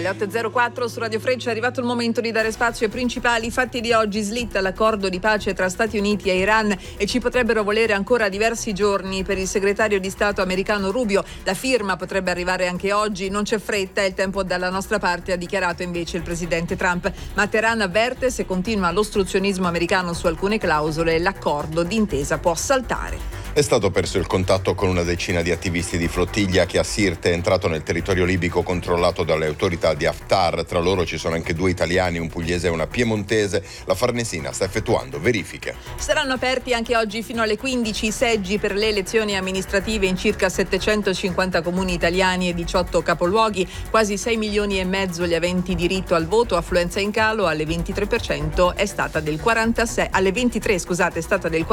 le 8.04 su Radio Freccia. È arrivato il momento di dare spazio ai principali fatti di oggi. Slitta l'accordo di pace tra Stati Uniti e Iran e ci potrebbero volere ancora diversi giorni. Per il segretario di Stato americano Rubio la firma potrebbe arrivare anche oggi. Non c'è fretta, è il tempo dalla nostra parte, ha dichiarato invece il presidente Trump. Ma Teheran avverte: se continua l'ostruzionismo americano su alcune clausole, l'accordo d'intesa può saltare. È stato perso il contatto con una decina di attivisti di flottiglia che a Sirte è entrato nel territorio libico controllato dalle autorità di Haftar. Tra loro ci sono anche 2 italiani, un pugliese e una piemontese. La Farnesina sta effettuando verifiche. Saranno aperti anche oggi fino alle 15 i seggi per le elezioni amministrative in circa 750 comuni italiani e 18 capoluoghi. Quasi 6 milioni e mezzo gli aventi diritto al voto, affluenza in calo alle 23% è stata del 46, alle 23 è stata del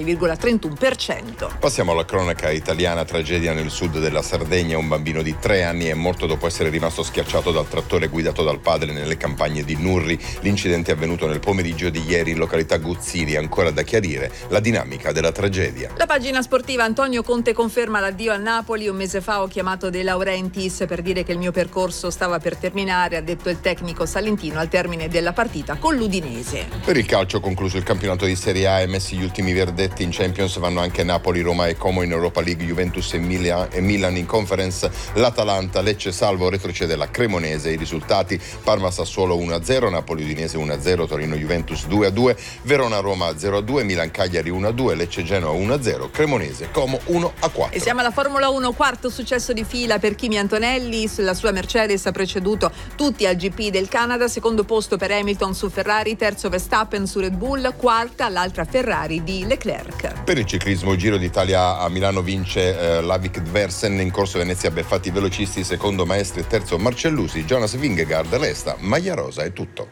46,31%. Passiamo alla cronaca italiana. Tragedia nel sud della Sardegna. Un bambino di 3 anni è morto dopo essere rimasto schiacciato dal trattore guidato dal padre nelle campagne di Nurri. L'incidente è avvenuto nel pomeriggio di ieri in località Guzzini. Ancora da chiarire la dinamica della tragedia. La pagina sportiva: Antonio Conte conferma l'addio al Napoli. Un mese fa ho chiamato De Laurentiis per dire che il mio percorso stava per terminare, ha detto il tecnico salentino al termine della partita con l'Udinese. Per il calcio, concluso il campionato di Serie A, emessi gli ultimi verdetti in Champions, vanno anche Napoli, Roma e Como in Europa League, Juventus e Milan in Conference, l'Atalanta, Lecce salvo retrocede la Cremonese. I risultati: Parma Sassuolo 1-0, Napoli Udinese 1-0, Torino Juventus 2-2, Verona Roma 0-2, Milan Cagliari 1-2, Lecce Genoa 1-0, Cremonese Como 1-4. E siamo alla Formula 1, quarto successo di fila per Kimi Antonelli. La sua Mercedes ha preceduto tutti al GP del Canada, secondo posto per Hamilton su Ferrari, terzo Verstappen su Red Bull, quarta l'altra Ferrari di Leclerc. Per il ciclismo, Giro d'Italia a Milano vince Lavik Dversen, in corso Venezia Beffati velocisti, secondo Maestri e terzo Marcellusi, Jonas Vingegaard resta maglia rosa. È tutto.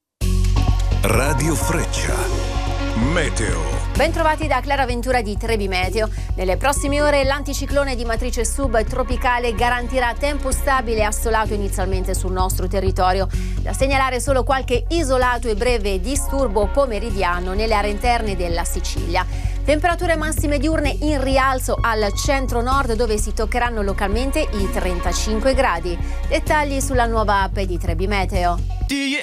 Radio Freccia, meteo. Ben-trovati da Clara Ventura di Trebi Meteo. Nelle prossime ore l'anticiclone di matrice subtropicale garantirà tempo stabile e assolato inizialmente sul nostro territorio. Da segnalare solo qualche isolato e breve disturbo pomeridiano nelle aree interne della Sicilia. Temperature massime diurne in rialzo al centro-nord, dove si toccheranno localmente i 35 gradi. Dettagli sulla nuova app di Trebi Meteo. Do you